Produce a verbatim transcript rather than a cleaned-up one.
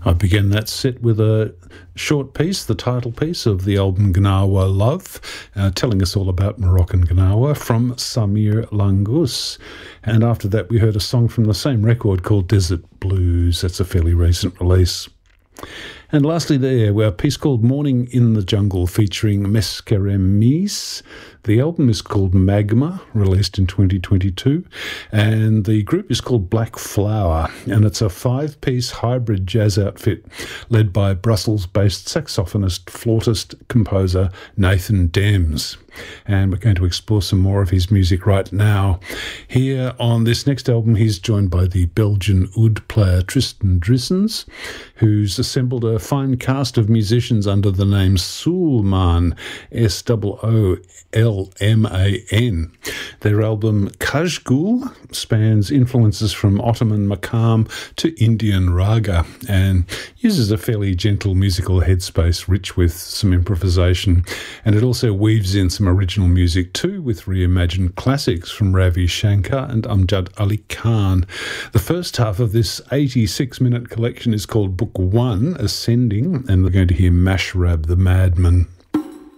I began that set with a short piece, the title piece of the album Gnawa Love, uh, telling us all about Moroccan Gnawa from Samir Langus. And after that, we heard a song from the same record called Desert Blues. That's a fairly recent release. And lastly there, a piece called Morning in the Jungle featuring Meskeremis. The album is called Magma, released in twenty twenty-two, and the group is called Black Flower, and it's a five-piece hybrid jazz outfit led by Brussels-based saxophonist, flautist, composer Nathan Dems. And we're going to explore some more of his music right now. Here on this next album, he's joined by the Belgian oud player Tristan Drissens, who's assembled a fine cast of musicians under the name Soulman, S O O L M A N. Their album Kajgul spans influences from Ottoman Makam to Indian Raga and uses a fairly gentle musical headspace rich with some improvisation. And it also weaves in some original music too, with reimagined classics from Ravi Shankar and Amjad Ali Khan. The first half of this eighty-six minute collection is called Book One, Ascending, and we're going to hear Mashrab the Madman.